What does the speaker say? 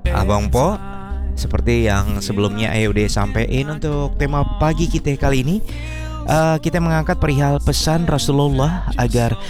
Abang Po, seperti yang sebelumnya Ayo udah sampein untuk tema pagi kita kali ini, kita mengangkat perihal pesan Rasulullah agar